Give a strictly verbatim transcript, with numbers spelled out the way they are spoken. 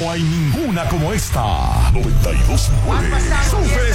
No hay ninguna como esta. noventa y dos punto nueve Super